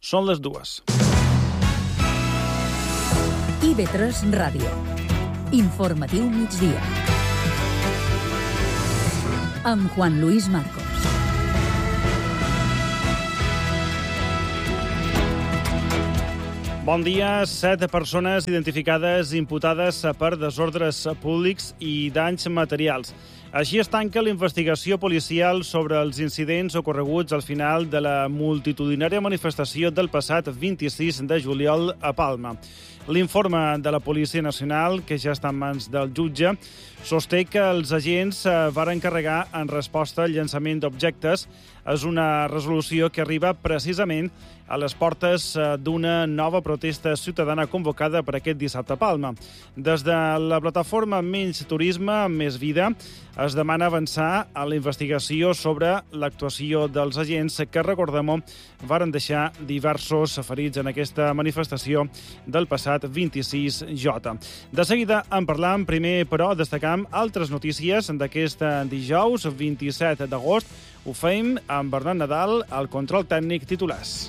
Són les 2. IB3 Ràdio. Informatiu migdia. Amb Juan Luis Marcos. Bon dia. 7 persones identificades imputades per desordres públics i danys materials. Així es tanca la investigació policial sobre els incidents ocorreguts al final de la multitudinària manifestació del passat 26 de juliol a Palma. L'informe de la Policia Nacional, que ja està en mans del jutge, sosté que els agents varen carregar en resposta al llançament d'objectes. És una resolució que arriba precisament a les portes d'una nova protesta ciutadana convocada per aquest dissabte a Palma. Des de la plataforma Menys Turisme, Més Vida, es demana avançar a la investigació sobre l'actuació dels agents que, recordem-ho, varen deixar diversos ferits en aquesta manifestació del passat 26J. De seguida en parlam, primer, però, destacam altres notícies d'aquest dijous, 27 d'agost. Ho fem amb Bernat Nadal, al control tècnic titulars.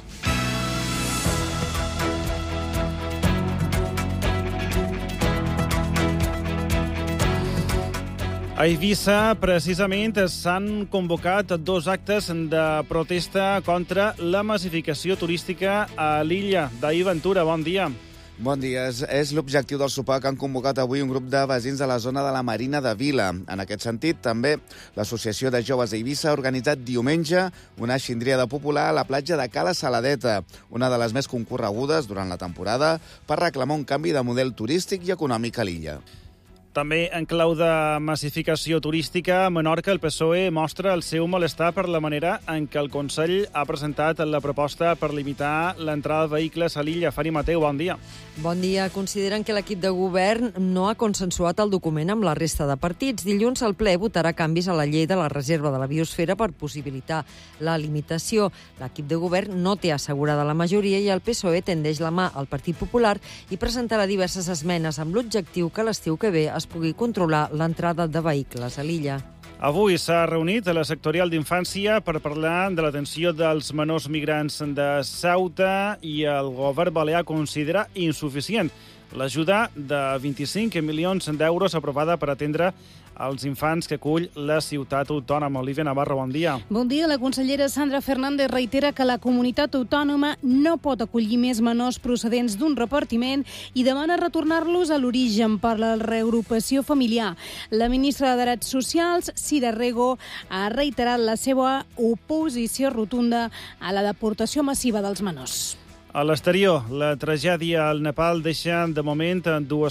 A Eivissa, precisament, s'han convocat 2 actes de protesta contra la massificació turística a l'illa. David Ventura, bon dia. Bon dia. És l'objectiu del sopar que han convocat avui un grup de veïns de la zona de la Marina de Vila. En aquest sentit, també l'Associació de Joves d'Eivissa ha organitzat diumenge una xindriada popular a la platja de Cala Saladeta, una de les més concorregudes durant la temporada, per reclamar un canvi de model turístic i econòmic a l'illa. També en clau de massificació turística, a Menorca el PSOE mostra el seu malestar per la manera en què el Consell ha presentat la proposta per limitar l'entrada de vehicles a l'illa. Fari Mateu, bon dia. Bon dia. Consideren que l'equip de govern no ha consensuat el document amb la resta de partits. Dilluns el ple votarà canvis a la llei de la reserva de la biosfera per possibilitar la limitació. L'equip de govern no té assegurada la majoria i el PSOE tendeix la mà al Partit Popular i presentarà diverses esmenes amb l'objectiu que l'estiu que ve es pugui controlar l'entrada de vehicles a l'illa. Avui s'ha reunit a la sectorial d'infància per parlar de l'atenció dels menors migrants de Ceuta i el govern balear considera insuficient l'ajuda de 25 milions d'euros aprovada per atendre els infants que acull la ciutat autònoma. Olivia Navarro, bon dia. Bon dia. La consellera Sandra Fernández reitera que la comunitat autònoma no pot acollir més menors procedents d'un repartiment i demana retornar-los a l'origen per la reagrupació familiar. La ministra de Drets Socials, Cira Rego, ha reiterat la seva oposició rotunda a la deportació massiva dels menors. A l'exterior, la tragèdia al Nepal deixa, de moment,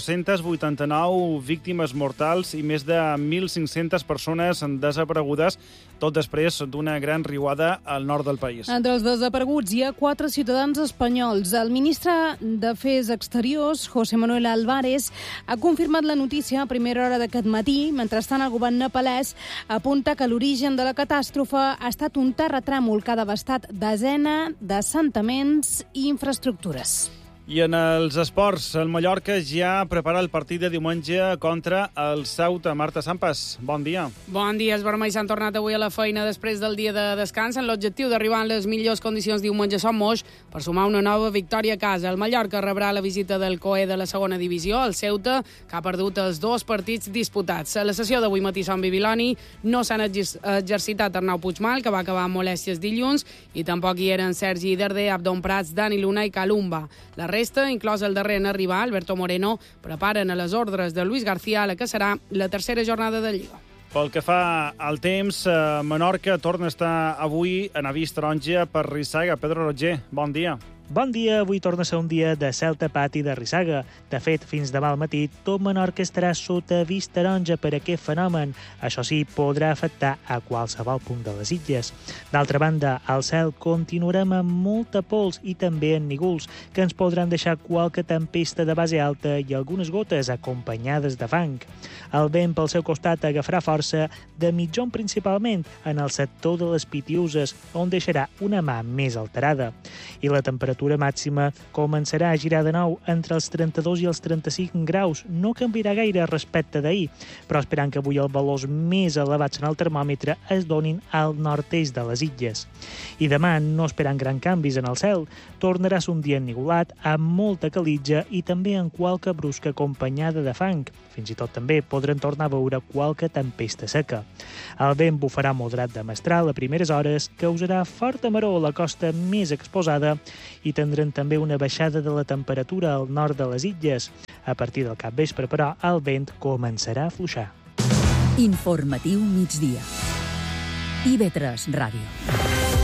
289 víctimes mortals i més de 1.500 persones desaparegudes, tot després d'una gran riuada al nord del país. Entre els desapareguts hi ha 4 ciutadans espanyols. El ministre d'Afers Exteriors, José Manuel Álvarez, ha confirmat la notícia a primera hora d'aquest matí. Mentrestant, el govern nepalès apunta que l'origen de la catàstrofe ha estat un terratrèmol que ha devastat desenes d'assentaments i infraestructures. I en els esports, el Mallorca ja prepara el partit de diumenge contra el Ceuta. Marta Sampas, bon dia. Bon dia. Els vermells s'han tornat avui a la feina després del dia de descans en l'objectiu d'arribar en les millors condicions diumenge a Sant Moix per sumar una nova victòria a casa. El Mallorca rebrà la visita del COE de la segona divisió, el Ceuta, que ha perdut els 2 partits disputats. A la sessió d'avui matí Sant Bibiloni no s'han exercitat Arnau Puigmal, que va acabar amb molèsties dilluns, i tampoc hi eren Sergi Darder, Abdon Prats, Dani Luna i Calumba. La resta, inclòs el darrer en arribar, Alberto Moreno, preparen a les ordres de Luis García la que serà la tercera jornada de Lliga. Pel que fa al temps, Menorca torna a estar avui en avís taronja per rissaga. Pedro Roger, bon dia. Bon dia, avui torna a ser un dia de cel tapat i de rissaga. De fet, fins demà al matí, tot Menorca estarà sota avís taronja per aquest fenomen. Això sí, podrà afectar a qualsevol punt de les illes. D'altra banda, al cel continuarem amb molta pols i també en nígols, que ens podran deixar qualque tempesta de base alta i algunes gotes acompanyades de fang. El vent, pel seu costat, agafarà força de mitjon principalment en el sector de les Pitiuses, on deixarà una mà més alterada. I la temperatura temperatura màxima començarà a girar de nou entre els 32 i els 35 graus. No canviarà gaire respecte d'ahir, però esperant que avui els valors més elevats en el termòmetre es donin al nord-est de les illes. I demà no esperant grans canvis en el cel. Tornarà a ser un dia ennuvolat, amb molta calitja i també amb qualque brusca acompanyada de fang. Fins i tot també podran tornar a veure qualque tempesta seca. El vent bufarà moderat de mestral a primeres hores, causarà forta maror a la costa més exposada i tindran també una baixada de la temperatura al nord de les illes. A partir del capvespre, però, el vent començarà a afluixar. Informatiu migdia. IB3 Ràdio.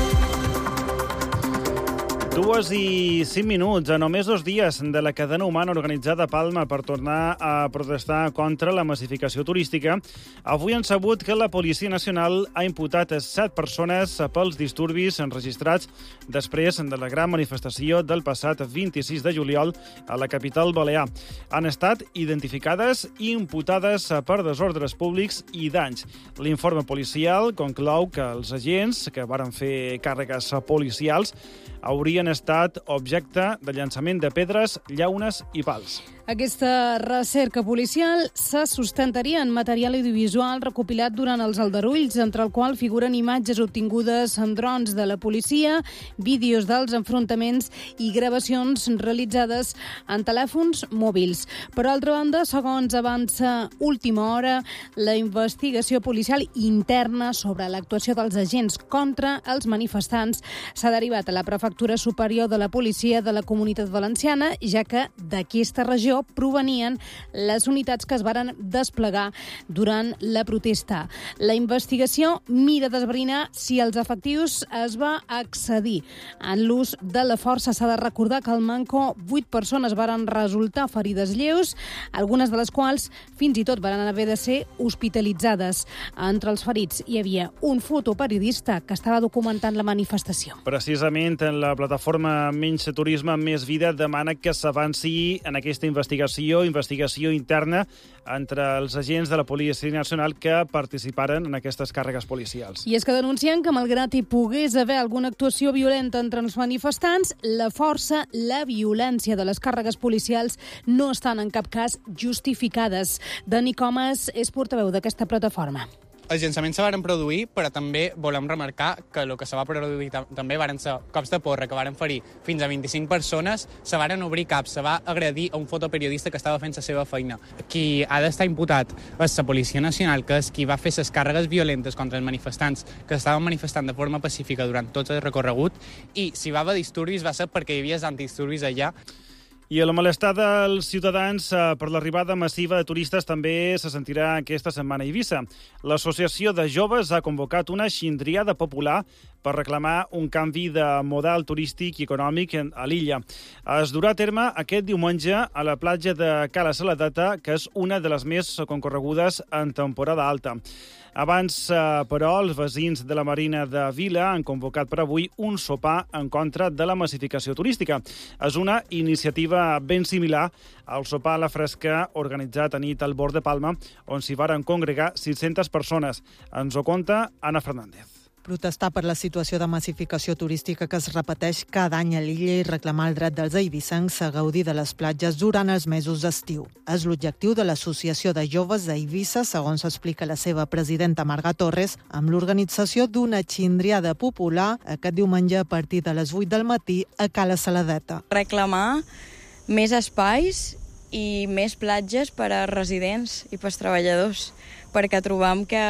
2:05, a només 2 dies de la cadena humana organitzada a Palma per tornar a protestar contra la massificació turística, avui han sabut que la Policia Nacional ha imputat 7 persones pels disturbis enregistrats després de la gran manifestació del passat 26 de juliol a la capital balear. Han estat identificades i imputades per desordres públics i danys. L'informe policial conclou que els agents que varen fer càrregues policials haurien estat objecte de llançament de pedres, llaunes i pals. Aquesta recerca policial se sustentaria en material audiovisual recopilat durant els aldarulls, entre el qual figuren imatges obtingudes en drons de la policia, vídeos dels enfrontaments i gravacions realitzades en telèfons mòbils. Per altra banda, segons avança Última Hora, la investigació policial interna sobre l'actuació dels agents contra els manifestants s'ha derivat a la Prefectura Superior de la Policia de la Comunitat Valenciana, ja que d'aquesta regió provenien les unitats que es varen desplegar durant la protesta. La investigació mira d'esbrinar si els efectius es va excedir en l'ús de la força. S'ha de recordar que al Manco 8 persones varen resultar ferides lleus, algunes de les quals fins i tot varen haver de ser hospitalitzades. Entre els ferits hi havia un fotoperiodista que estava documentant la manifestació. Precisament la plataforma Menys Turisme, Més Vida demana que s'avanci en aquesta investigació interna entre els agents de la Policia Nacional que participaren en aquestes càrregues policials. I és que denuncien que, malgrat hi pogués haver alguna actuació violenta entre els manifestants, la força, la violència de les càrregues policials no estan en cap cas justificades. Dani Comas és portaveu d'aquesta plataforma. Els llançaments se varen produir, però també volem remarcar que el que se va produir també varen ser cops de porra que varen ferir fins a 25 persones, se varen obrir caps, se va agredir a un fotoperiodista que estava fent la seva feina. Qui ha d'estar imputat és la Policia Nacional, que és qui va fer les càrregues violentes contra els manifestants que estaven manifestant de forma pacífica durant tot el recorregut, i si va haver disturbis va ser perquè hi havia antidisturbis allà. I el malestar dels ciutadans per l'arribada massiva de turistes també se sentirà aquesta setmana a Eivissa. L'Associació de Joves ha convocat una xindriada popular per reclamar un canvi de model turístic i econòmic a l'illa. Es durà a terme aquest diumenge a la platja de Cala Saladeta, que és una de les més concorregudes en temporada alta. Abans, però, els veïns de la Marina de Vila han convocat per avui un sopar en contra de la massificació turística. És una iniciativa ben similar al sopar a la fresca organitzat a nit al Bord de Palma, on s'hi varen congregar 600 persones. Ens ho conta Anna Fernández. Protestar per la situació de massificació turística que es repeteix cada any a l'illa i reclamar el dret dels eivissencs a gaudir de les platges durant els mesos d'estiu. És l'objectiu de l'Associació de Joves d'Eivissa, segons explica la seva presidenta Marga Torres, amb l'organització d'una xindriada popular aquest diumenge a partir de les 8 del matí a Cala Saladeta. Reclamar més espais i més platges per a residents i per als treballadors, perquè trobam que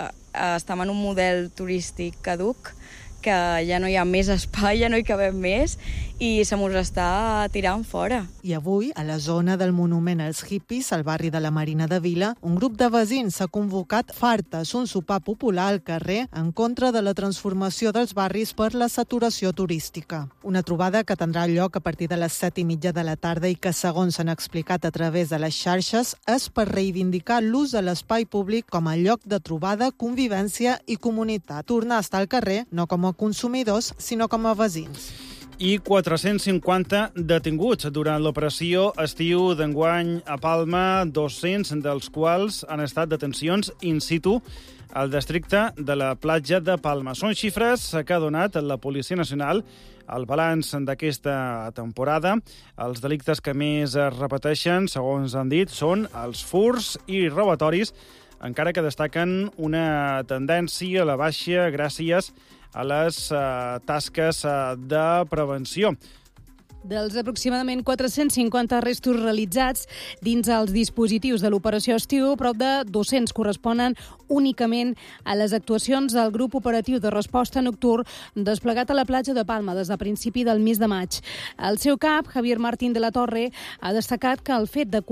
estem en un model turístic caduc, que ja no hi ha més espai, ja no hi cabem més, i se mos està tirant fora. I avui, a la zona del monument als hippies, al barri de la Marina de Vila, un grup de veïns s'ha convocat fartes un sopar popular al carrer en contra de la transformació dels barris per la saturació turística. Una trobada que tindrà lloc a partir de les 7:30 de la tarda i que, segons s'han explicat a través de les xarxes, és per reivindicar l'ús de l'espai públic com a lloc de trobada, convivència i comunitat. Tornar a estar al carrer, no com a consumidors, sinó com a veïns. i 450 detinguts durant l'operació estiu d'enguany a Palma, 200 dels quals han estat detencions in situ al districte de la platja de Palma. Són xifres que ha donat la Policia Nacional al balanç d'aquesta temporada. Els delictes que més es repeteixen, segons han dit, són els furts i robatoris, encara que destaquen una tendència a la baixa gràcies a les tasques de prevenció. Dels aproximadament 450 arrestos realitzats dins els dispositius de l'operació estiu, prop de 200 corresponen únicament a les actuacions del grup operatiu de resposta nocturn desplegat a la platja de Palma des de principi del mes de maig. El seu cap, Javier Martín de la Torre, ha destacat que el fet de